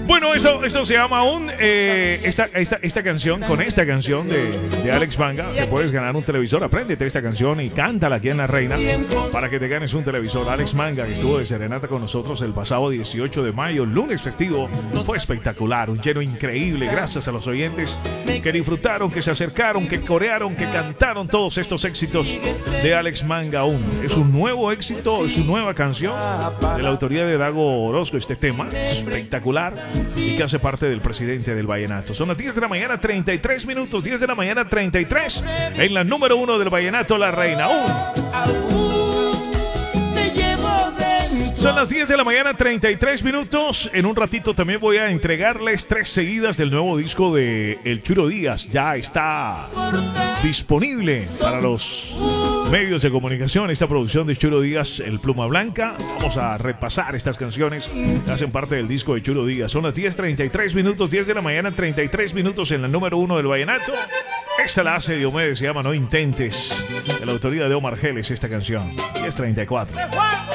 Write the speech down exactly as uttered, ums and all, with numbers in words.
Bueno, eso, eso se llama un eh, esta, esta, esta canción, con esta canción de, de Alex Manga, te puedes ganar un televisor. Apréndete esta canción y cántala aquí en La Reina para que te ganes un televisor. Alex Manga, que estuvo de serenata con nosotros el pasado dieciocho de mayo, lunes festivo, fue espectacular, un lleno increíble. Gracias a los oyentes que disfrutaron, que se acercaron, que corearon, que cantaron todos estos éxitos de Alex Manga aún. Es un nuevo éxito, es una nueva canción de la autoría de Dago Orozco, este tema espectacular, y que hace parte del presidente del vallenato. Son las diez de la mañana, treinta y tres minutos, diez de la mañana, treinta y tres, en la número uno del vallenato, La Reina. Aún. Son las diez de la mañana, treinta y tres minutos. En un ratito también voy a entregarles tres seguidas del nuevo disco de El Churo Díaz. Ya está disponible para los medios de comunicación esta producción de Churo Díaz, El Pluma Blanca. Vamos a repasar estas canciones que hacen parte del disco de Churo Díaz. Son las diez treinta y tres minutos, diez de la mañana, treinta y tres minutos, en la número uno del vallenato. Esta la hace Diomedes, se llama No Intentes, de la autoría de Omar Geles, esta canción. diez treinta y cuatro.